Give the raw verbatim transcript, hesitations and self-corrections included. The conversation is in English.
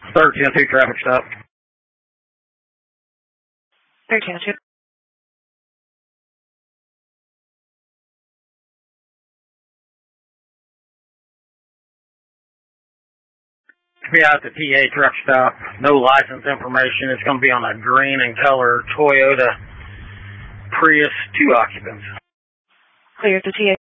thirteen oh two traffic stop. thirteen oh two. Yeah, at the T A truck stop. No license information. It's going to be on a green and color Toyota Prius, two occupants. Clear at the T A.